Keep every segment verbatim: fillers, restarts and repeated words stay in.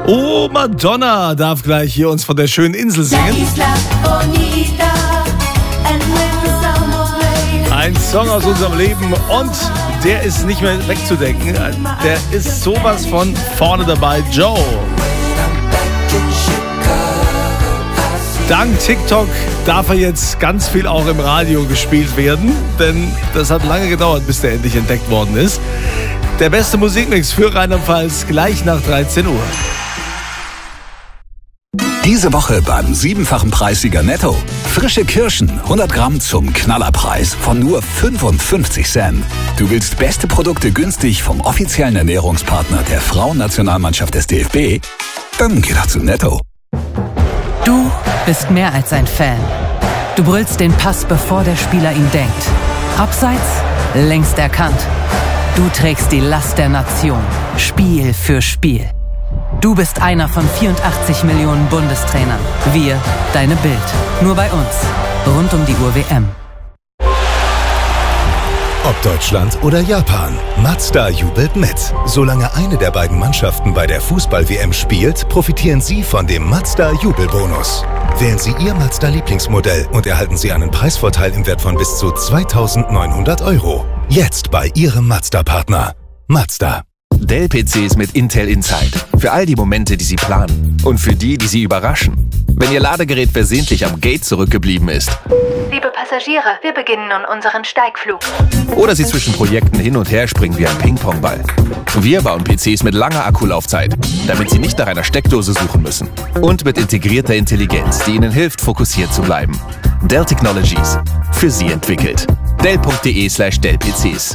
Oh, Madonna darf gleich hier uns von der schönen Insel singen. Ein Song aus unserem Leben und der ist nicht mehr wegzudenken. Der ist sowas von vorne dabei. Joe. Dank TikTok darf er jetzt ganz viel auch im Radio gespielt werden, denn das hat lange gedauert, bis der endlich entdeckt worden ist. Der beste Musikmix für Rheinland-Pfalz gleich nach dreizehn Uhr. Diese Woche beim siebenfachen Preissieger Netto. Frische Kirschen, hundert Gramm zum Knallerpreis von nur fünfundfünfzig Cent. Du willst beste Produkte günstig vom offiziellen Ernährungspartner der Frauennationalmannschaft des D F B? Dann geh doch zu Netto. Du bist mehr als ein Fan. Du brüllst den Pass, bevor der Spieler ihn denkt. Abseits, längst erkannt. Du trägst die Last der Nation, Spiel für Spiel. Du bist einer von vierundachtzig Millionen Bundestrainern. Wir, deine Bild. Nur bei uns. Rund um die Uhr W M. Ob Deutschland oder Japan, Mazda jubelt mit. Solange eine der beiden Mannschaften bei der Fußball-W M spielt, profitieren Sie von dem Mazda-Jubelbonus. Wählen Sie Ihr Mazda-Lieblingsmodell und erhalten Sie einen Preisvorteil im Wert von bis zu zweitausendneunhundert Euro. Jetzt bei Ihrem Mazda-Partner. Mazda. Dell-P Cs mit Intel Inside. Für all die Momente, die Sie planen. Und für die, die Sie überraschen. Wenn Ihr Ladegerät versehentlich am Gate zurückgeblieben ist. Liebe Passagiere, wir beginnen nun unseren Steigflug. Oder Sie zwischen Projekten hin und her springen wie ein Ping-Pong-Ball. Wir bauen P Cs mit langer Akkulaufzeit, damit Sie nicht nach einer Steckdose suchen müssen. Und mit integrierter Intelligenz, die Ihnen hilft, fokussiert zu bleiben. Dell Technologies. Für Sie entwickelt. Dell.de slash Dell-PCs.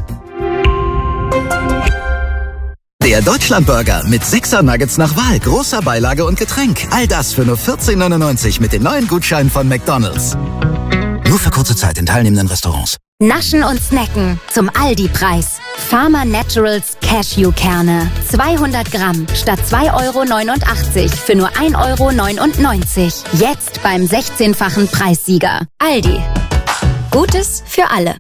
Der Deutschlandburger mit sechser Nuggets nach Wahl, großer Beilage und Getränk. All das für nur vierzehn neunundneunzig mit den neuen Gutscheinen von McDonald's. Nur für kurze Zeit in teilnehmenden Restaurants. Naschen und snacken zum Aldi-Preis. Farmer Naturals Cashewkerne. zweihundert Gramm statt zwei Euro neunundachtzig für nur ein Euro neunundneunzig. Jetzt beim sechzehnfachen Preissieger. Aldi. Gutes für alle.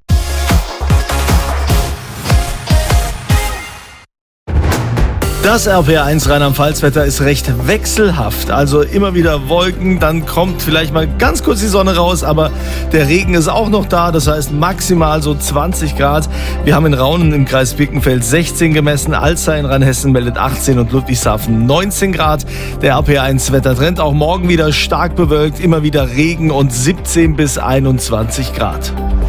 Das R P R eins Rheinland-Pfalz-Wetter ist recht wechselhaft. Also immer wieder Wolken, dann kommt vielleicht mal ganz kurz die Sonne raus, aber der Regen ist auch noch da. Das heißt maximal so zwanzig Grad. Wir haben in Raunen im Kreis Birkenfeld sechzehn gemessen, Alzey in Rheinhessen meldet achtzehn und Ludwigshafen neunzehn Grad. Der R P R eins Wettertrend auch morgen wieder stark bewölkt, immer wieder Regen und siebzehn bis einundzwanzig Grad.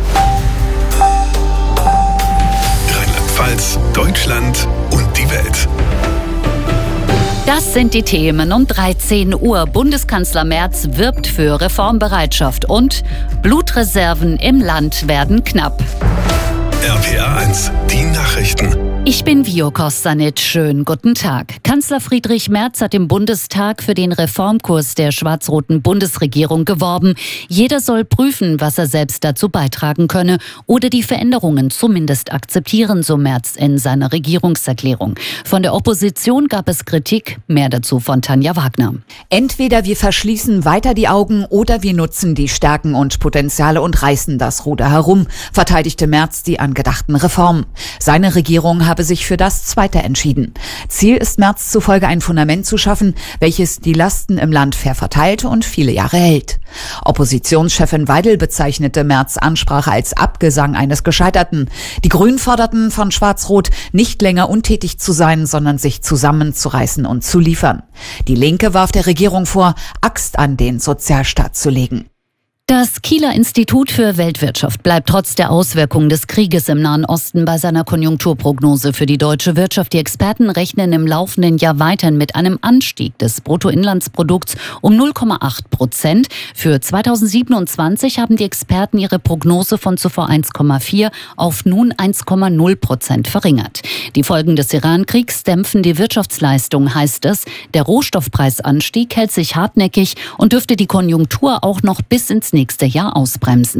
Rheinland-Pfalz, Deutschland und die Welt. Das sind die Themen um dreizehn Uhr. Bundeskanzler Merz wirbt für Reformbereitschaft und Blutreserven im Land werden knapp. R P R eins, die Nachrichten. Ich bin Vio Kostanic. Schönen guten Tag. Kanzler Friedrich Merz hat im Bundestag für den Reformkurs der schwarz-roten Bundesregierung geworben. Jeder soll prüfen, was er selbst dazu beitragen könne oder die Veränderungen zumindest akzeptieren, so Merz in seiner Regierungserklärung. Von der Opposition gab es Kritik. Mehr dazu von Tanja Wagner. Entweder wir verschließen weiter die Augen oder wir nutzen die Stärken und Potenziale und reißen das Ruder herum, verteidigte Merz die angedachten Reformen. Seine Regierung habe sich für das Zweite entschieden. Ziel ist Merz zufolge ein Fundament zu schaffen, welches die Lasten im Land fair verteilt und viele Jahre hält. Oppositionschefin Weidel bezeichnete Merz' Ansprache als Abgesang eines Gescheiterten. Die Grünen forderten von Schwarz-Rot, nicht länger untätig zu sein, sondern sich zusammenzureißen und zu liefern. Die Linke warf der Regierung vor, Axt an den Sozialstaat zu legen. Das Kieler Institut für Weltwirtschaft bleibt trotz der Auswirkungen des Krieges im Nahen Osten bei seiner Konjunkturprognose für die deutsche Wirtschaft. Die Experten rechnen im laufenden Jahr weiterhin mit einem Anstieg des Bruttoinlandsprodukts um null Komma acht Prozent. Für zweitausendsiebenundzwanzig haben die Experten ihre Prognose von zuvor eins Komma vier auf nun eins Komma null Prozent verringert. Die Folgen des Iran-Kriegs dämpfen die Wirtschaftsleistung, heißt es. Der Rohstoffpreisanstieg hält sich hartnäckig und dürfte die Konjunktur auch noch bis ins nächste Jahr ausbremsen.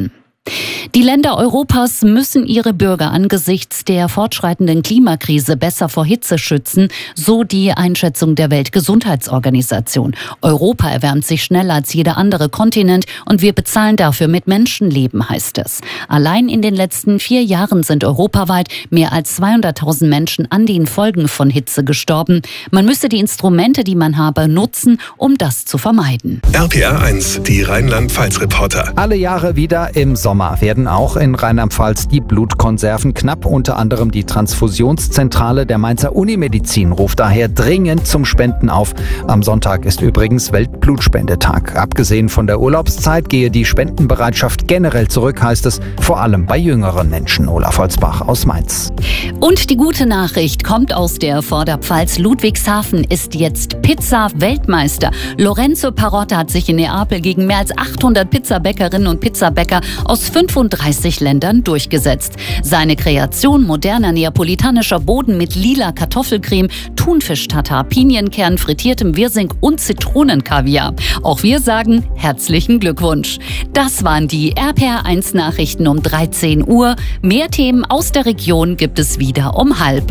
Die Länder Europas müssen ihre Bürger angesichts der fortschreitenden Klimakrise besser vor Hitze schützen, so die Einschätzung der Weltgesundheitsorganisation. Europa erwärmt sich schneller als jeder andere Kontinent und wir bezahlen dafür mit Menschenleben, heißt es. Allein in den letzten vier Jahren sind europaweit mehr als zweihunderttausend Menschen an den Folgen von Hitze gestorben. Man müsse die Instrumente, die man habe, nutzen, um das zu vermeiden. R P R eins, die Rheinland-Pfalz-Reporter. Alle Jahre wieder im Sommer werden auch in Rheinland-Pfalz die Blutkonserven knapp. Unter anderem die Transfusionszentrale der Mainzer Unimedizin ruft daher dringend zum Spenden auf. Am Sonntag ist übrigens Weltblutspendetag. Abgesehen von der Urlaubszeit gehe die Spendenbereitschaft generell zurück, heißt es, vor allem bei jüngeren Menschen. Olaf Holzbach aus Mainz. Und die gute Nachricht kommt aus der Vorderpfalz. Ludwigshafen ist jetzt Pizza-Weltmeister. Lorenzo Parotta hat sich in Neapel gegen mehr als achthundert Pizzabäckerinnen und Pizzabäcker aus fünfunddreißig Ländern durchgesetzt. Seine Kreation, moderner neapolitanischer Boden mit lila Kartoffelcreme, Thunfisch-Tatar, Pinienkern, frittiertem Wirsing und Zitronenkaviar. Auch wir sagen herzlichen Glückwunsch. Das waren die R P R eins Nachrichten um dreizehn Uhr. Mehr Themen aus der Region gibt es wieder um halb.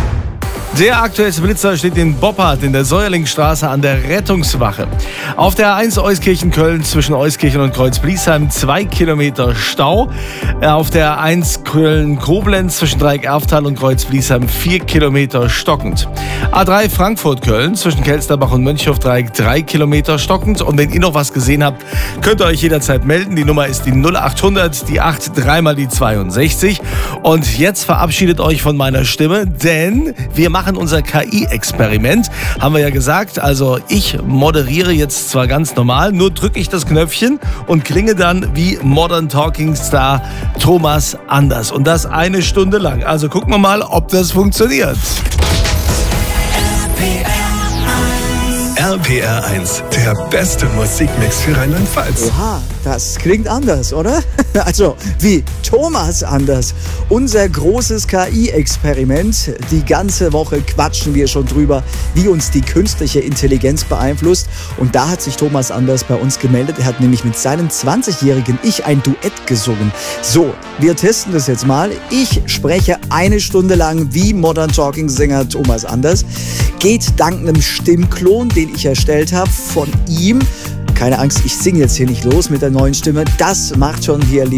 Der aktuellste Blitzer steht in Boppard in der Säuerlingstraße an der Rettungswache. Auf der A eins Euskirchen-Köln zwischen Euskirchen und Kreuzbliesheim zwei Kilometer Stau. Auf der A eins Köln-Koblenz zwischen Dreieck-Erftal und Kreuzbliesheim vier Kilometer stockend. A drei Frankfurt-Köln zwischen Kelsterbach und Mönchhof-Dreieck drei Kilometer stockend. Und wenn ihr noch was gesehen habt, könnt ihr euch jederzeit melden. Die Nummer ist die null achthundert, die acht, dreimal die zweiundsechzig. Und jetzt verabschiedet euch von meiner Stimme, denn wir machen machen unser K I-Experiment, haben wir ja gesagt. Also ich moderiere jetzt zwar ganz normal, nur drücke ich das Knöpfchen und klinge dann wie Modern Talking Star Thomas Anders. Und das eine Stunde lang. Also gucken wir mal, ob das funktioniert. R P R eins, der beste Musikmix für Rheinland-Pfalz. Oha, das klingt anders, oder? Also, wie Thomas Anders. Unser großes K I-Experiment. Die ganze Woche quatschen wir schon drüber, wie uns die künstliche Intelligenz beeinflusst. Und da hat sich Thomas Anders bei uns gemeldet. Er hat nämlich mit seinem zwanzigjährigen Ich ein Duett gesungen. So, wir testen das jetzt mal. Ich spreche eine Stunde lang wie Modern Talking Sänger Thomas Anders. Geht dank einem Stimmklon, den ich erstellt habe, von ihm. Keine Angst, ich singe jetzt hier nicht los mit der neuen Stimme. Das macht schon hier, liebe